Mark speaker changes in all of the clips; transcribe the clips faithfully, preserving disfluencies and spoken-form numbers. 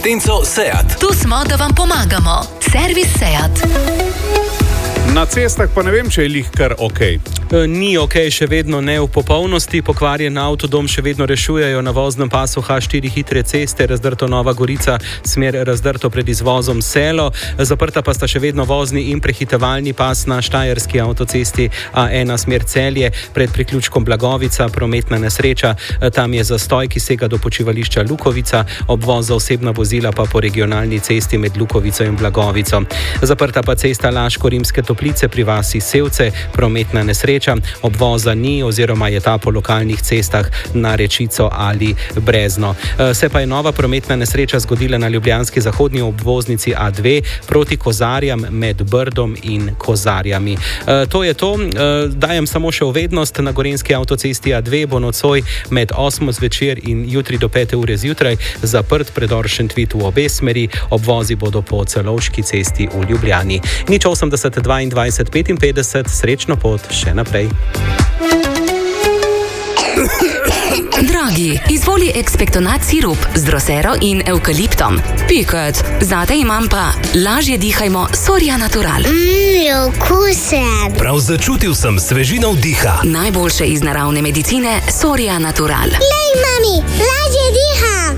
Speaker 1: Tenco Seat.
Speaker 2: Tu smo, da vam pomagamo. Servis Seat.
Speaker 3: Na cestah pa ne vem, če je lih kar ok.
Speaker 4: Ni ok, še vedno ne v popolnosti. Pokvarjen avtodom še vedno rešujejo na voznem pasu H štiri hitre ceste, razdrto Nova Gorica, smer razdrto pred izvozom Selo. Zaprta pa sta še vedno vozni in prehitevalni pas na štajerski avtocesti A ena smer Celje pred priključkom Blagovica, prometna nesreča. Tam je zastoj, ki sega do počivališča Lukovica, obvoz za osebna vozila pa po regionalni cesti med Lukovico in Blagovico. Zaprta pa cesta Laško-Rimske Toplice pri vasi Sevce, prometna nesreča. Obvoza ni oziroma je ta po lokalnih cestah na Rečico ali Brezno. Se pa je nova prometna nesreča zgodila na ljubljanski zahodni obvoznici A dve proti Kozarjam med Brdom in Kozarjami. To je to. Dajem samo še uvednost. Na gorenjski avtocesti A dve bo nocoj med osmo zvečer in jutri do pete ure zjutraj zaprt predor Šentvid v obe smeri. Obvozi bodo po Celovški cesti v Ljubljani. Nič osemdeset dvaindvajset petinpetdeset, srečno pot še naprej.
Speaker 2: Dragi, izvoli ekspektonat sirup z drosero in evkaliptom. Piket, zate imam pa lažje dihajmo Soria Natural.
Speaker 5: Mmm, okusen.
Speaker 1: Prav začutil sem svežino vdiha.
Speaker 2: Najboljše iz naravne medicine Soria Natural.
Speaker 5: Lej, mami, lažje diham.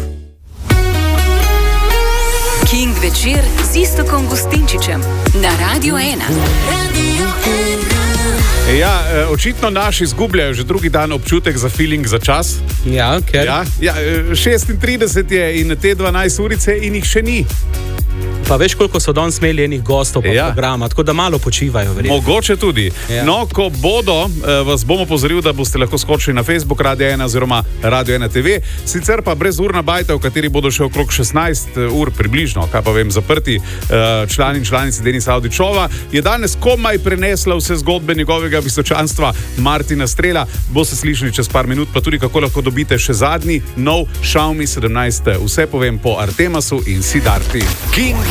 Speaker 2: King večer z Iztokom Gustinčičem na Radio ena. Radio ena.
Speaker 3: Ja, očitno naši izgubljajo že drugi dan občutek za feeling za čas.
Speaker 4: Ja, ker?
Speaker 3: Ja, ja, šestintrideset je in te dvanajst urice in jih še ni.
Speaker 4: Pa veš, koliko so danes imeli enih gostov po
Speaker 3: Ja.
Speaker 4: programa, tako da malo počivajo, verjetno.
Speaker 3: Mogoče tudi.
Speaker 4: Ja.
Speaker 3: No, ko bodo, vas bomo opozorili, da boste lahko skočili na Facebook Radio ena oziroma Radio ena T V. Sicer pa brezurna bajta, v kateri bodo še okrog šestnajst ur približno, kaj pa vem, zaprti člani in članici Denisa Avdićova, je danes komaj prenesla vse zgodbe njegovega visočanstva Martina Strela. Boste slišali čez par minut, pa tudi kako lahko dobite še zadnji nov Xiaomi sedemnajst. Vse povem po Artemasu in Sidarti.
Speaker 1: King